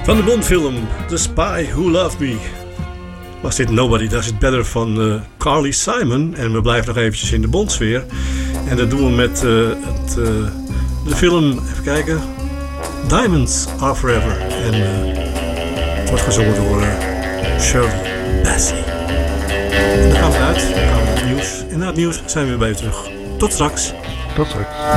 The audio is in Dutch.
Van de Bondfilm The Spy Who Loved Me was dit Nobody Does It Better van Carly Simon. En we blijven nog eventjes in de Bondsfeer. En dat doen we met de film, even kijken, Diamonds Are Forever. En het wordt gezongen door Shirley Bassey. En dan gaan we uit, dan gaan we naar het nieuws. En na het nieuws zijn we weer bij je terug. Tot straks. Tot straks.